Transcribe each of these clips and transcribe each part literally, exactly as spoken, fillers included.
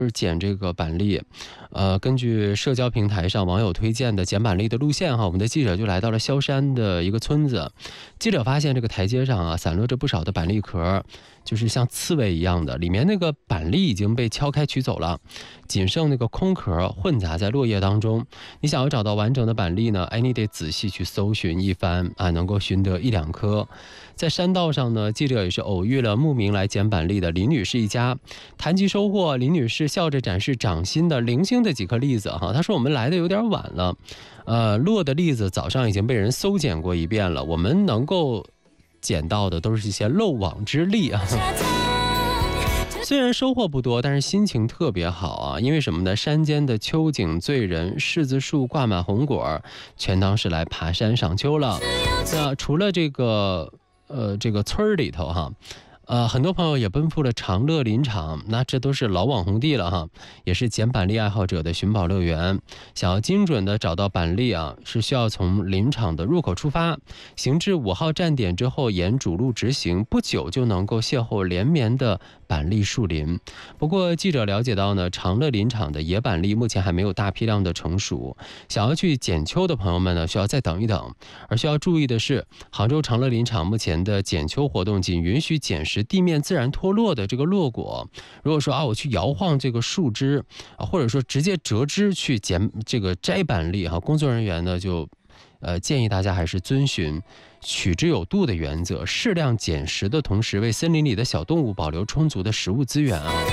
是捡这个板栗，呃，根据社交平台上网友推荐的捡板栗的路线哈，我们的记者就来到了萧山的一个村子。记者发现这个台阶上啊，散落着不少的板栗壳，就是像刺猬一样的，里面那个板栗已经被敲开取走了，仅剩那个空壳混杂在落叶当中。你想要找到完整的板栗呢，哎，你得仔细去搜寻一番啊，能够寻得一两颗。在山道上呢，记者也是偶遇了慕名来捡板栗的林女士一家。谈及收获，林女士笑着展示掌心的零星的几颗栗子哈，她说我们来的有点晚了，呃，落的栗子早上已经被人搜捡过一遍了，我们能够捡到的都是一些漏网之栗啊。虽然收获不多，但是心情特别好啊！因为什么呢？山间的秋景醉人，柿子树挂满红果，全当是来爬山赏秋了。那除了这个，呃，这个村里头哈。呃，很多朋友也奔赴了长乐林场，那这都是老网红地了哈，也是捡板栗爱好者的寻宝乐园。想要精准的找到板栗啊，是需要从林场的入口出发，行至五号站点之后，沿主路直行，不久就能够邂逅连绵的板栗树林。不过记者了解到呢，长乐林场的野板栗目前还没有大批量的成熟，想要去捡秋的朋友们呢，需要再等一等。而需要注意的是，杭州长乐林场目前的捡秋活动仅允许捡拾地面自然脱落的这个落果。如果说啊，我去摇晃这个树枝啊，或者说直接折枝去捡这个摘板栗哈，工作人员呢就呃建议大家还是遵循取之有度的原则，适量捡拾的同时，为森林里的小动物保留充足的食物资源啊。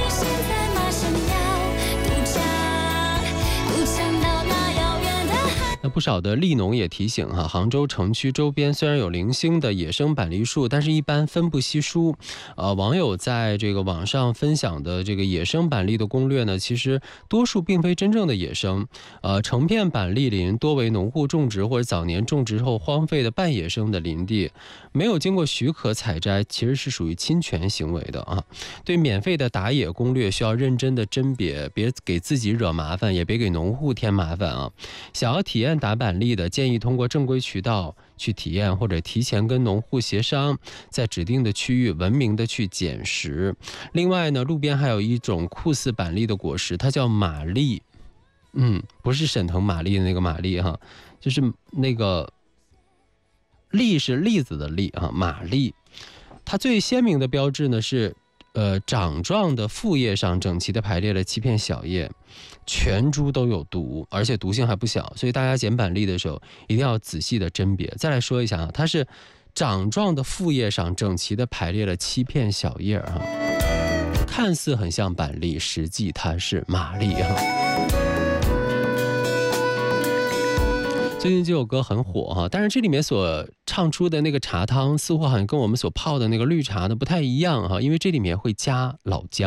那不少的栗农也提醒哈，杭州城区周边虽然有零星的野生板栗树，但是一般分不稀疏。呃，网友在这个网上分享的这个野生板栗的攻略呢，其实多数并非真正的野生。呃，成片板栗林多为农户种植或者早年种植后荒废的半野生的林地，没有经过许可采摘，其实是属于侵权行为的啊。对免费的打野攻略需要认真的甄别，别给自己惹麻烦，也别给农户添麻烦啊。想要体验打板栗的，建议通过正规渠道去体验，或者提前跟农户协商，在指定的区域文明的去捡拾。另外呢，路边还有一种酷似板栗的果实，它叫马栗，嗯，不是沈腾马丽的那个马栗哈，就是那个栗是栗子的栗啊，马栗。它最鲜明的标志呢是呃，掌状的副叶上整齐地排列了七片小叶，全株都有毒，而且毒性还不小，所以大家捡板栗的时候一定要仔细的甄别。再来说一下啊，它是掌状的副叶上整齐地排列了七片小叶啊，看似很像板栗，实际它是马栗啊。最近这首歌很火哈，但是这里面所唱出的那个茶汤似乎好像跟我们所泡的那个绿茶呢不太一样哈，因为这里面会加老姜。